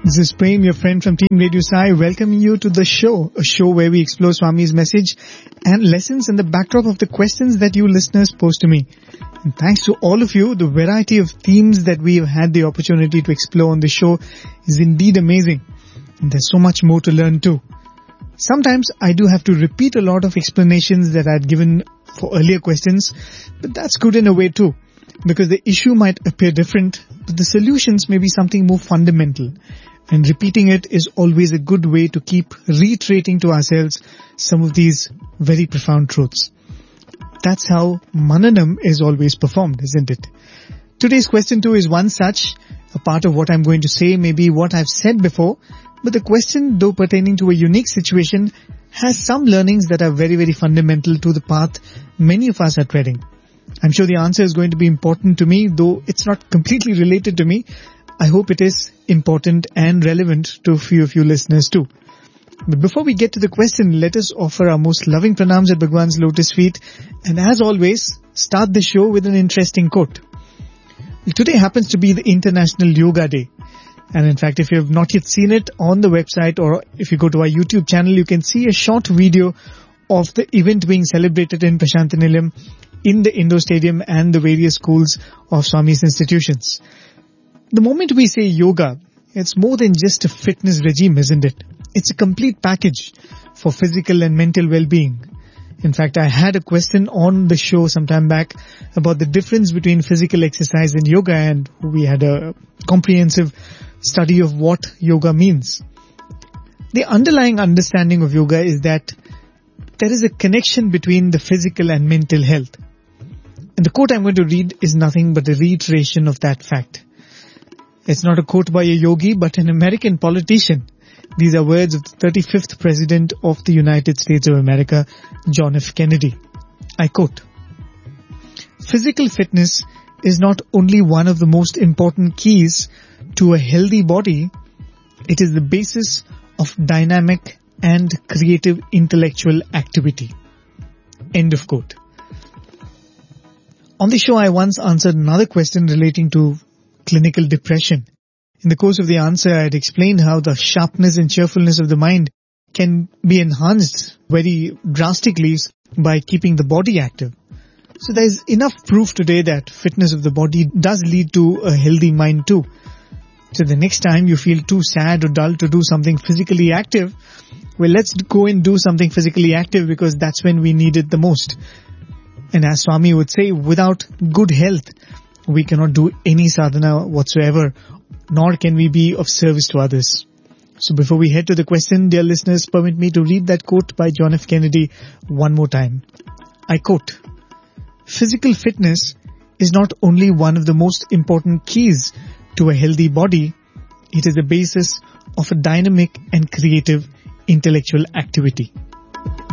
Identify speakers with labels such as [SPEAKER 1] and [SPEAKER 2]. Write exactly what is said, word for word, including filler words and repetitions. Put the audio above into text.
[SPEAKER 1] This is Prem, your friend from Team Radio Sai, welcoming you to the show, a show where we explore Swami's message and lessons in the backdrop of the questions that you listeners pose to me. And thanks to all of you, the variety of themes that we have had the opportunity to explore on the show is indeed amazing. And there's so much more to learn too. Sometimes I do have to repeat a lot of explanations that I'd given for earlier questions, but that's good in a way too, because the issue might appear different, but the solutions may be something more fundamental. And repeating it is always a good way to keep reiterating to ourselves some of these very profound truths. That's how Mananam is always performed, isn't it? Today's question too is one such. A part of what I'm going to say may be what I've said before, but the question, though pertaining to a unique situation, has some learnings that are very, very fundamental to the path many of us are treading. I'm sure the answer is going to be important to me, though it's not completely related to me. I hope it is important and relevant to a few of you listeners too. But before we get to the question, let us offer our most loving pranams at Bhagwan's lotus feet, and as always, start the show with an interesting quote. Today happens to be the International Yoga Day. And in fact, if you have not yet seen it on the website, or if you go to our YouTube channel, you can see a short video of the event being celebrated in Prashantinilayam, in the Indo Stadium and the various schools of Swami's institutions. The moment we say yoga, it's more than just a fitness regime, isn't it? It's a complete package for physical and mental well-being. In fact, I had a question on the show some time back about the difference between physical exercise and yoga, and we had a comprehensive study of what yoga means. The underlying understanding of yoga is that there is a connection between the physical and mental health. And the quote I'm going to read is nothing but a reiteration of that fact. It's not a quote by a yogi, but an American politician. These are words of the thirty-fifth President of the United States of America, John F. Kennedy. I quote, "Physical fitness is not only one of the most important keys to a healthy body, it is the basis of dynamic and creative intellectual activity." End of quote. On the show, I once answered another question relating to clinical depression. In the course of the answer, I had explained how the sharpness and cheerfulness of the mind can be enhanced very drastically by keeping the body active. So there's enough proof today that fitness of the body does lead to a healthy mind too. So the next time you feel too sad or dull to do something physically active, well, let's go and do something physically active, because that's when we need it the most. And as Swami would say, without good health, we cannot do any sadhana whatsoever, nor can we be of service to others. So before we head to the question, dear listeners, permit me to read that quote by John F. Kennedy one more time. I quote, "Physical fitness is not only one of the most important keys to a healthy body, it is the basis of a dynamic and creative intellectual activity."